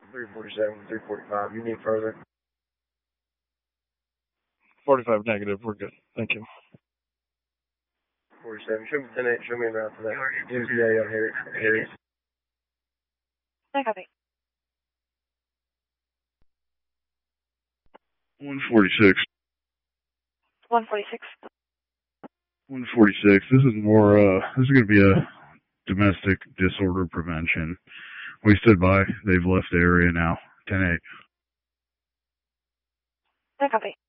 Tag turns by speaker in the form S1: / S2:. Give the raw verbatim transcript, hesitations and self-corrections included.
S1: three forty-seven, three forty-five. You need further?
S2: forty-five negative. We're good. Thank you.
S1: forty-seven. Show me ten eight. Show me a route to that. M T A on Harris. Harris.
S3: I copy.
S2: one forty-six.
S3: one forty-six.
S2: one forty-six. This is more, uh, this is going to be a domestic disorder prevention. We stood by. They've left the area now. ten eight.
S3: I copy.